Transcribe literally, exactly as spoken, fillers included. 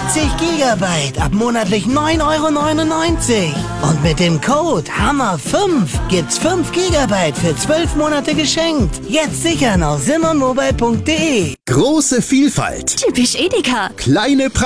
siebzig Gigabyte ab monatlich neun Euro neunundneunzig. Und mit dem Code Hammer fünf gibt's fünf Gigabyte für zwölf Monate geschenkt. Jetzt sichern auf simon mobile punkt de. Große Vielfalt. Typisch Edeka. Kleine